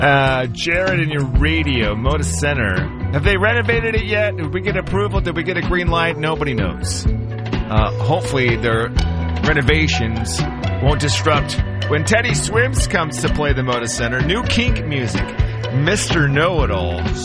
Jared and your radio, Moda Center. Have they renovated it yet? Did we get approval? Did we get a green light? Nobody knows. Hopefully their renovations won't disrupt when Teddy Swims comes to play the Moda Center. New kink music. Mr. Know-It-All.